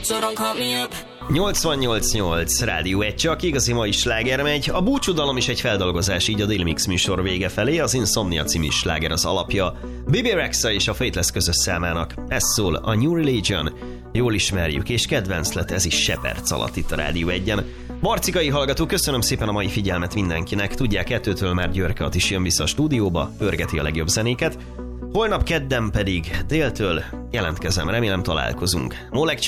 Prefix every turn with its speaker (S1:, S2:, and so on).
S1: so don't call me up.
S2: 88.8 Rádió 1, csak igazi mai sláger megy. A búcsúdalom is egy feldolgozás, így a Daily Mix műsor vége felé. Az Insomnia című sláger az alapja Bebe Rexha és a Faithless közös számának. Ez szól a New Religion. Jól ismerjük, és kedvenc lett ez is se perc alatt itt a Rádió 1-en. Marcikai hallgató, köszönöm szépen a mai figyelmet mindenkinek. Tudják, 2-től már Györke is jön vissza a stúdióba, pörgeti a legjobb zenéket. Holnap kedden pedig déltől jelentkezem, remélem találkozunk. Molek